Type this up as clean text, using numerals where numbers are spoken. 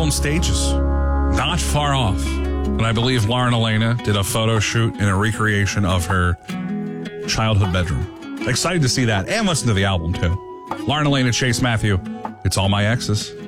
album stages. Not far off. And I believe Lauren Elena did a photo shoot and a recreation of her childhood bedroom. Excited to see that and listen to the album, too. Lauren Elena, Chase Matthew, It's All My Exes.